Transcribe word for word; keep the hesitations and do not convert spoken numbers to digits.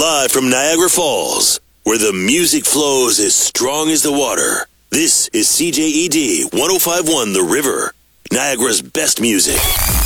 Live from Niagara Falls, where the music flows as strong as the water. This is C J E D one oh five point one The River, Niagara's best music.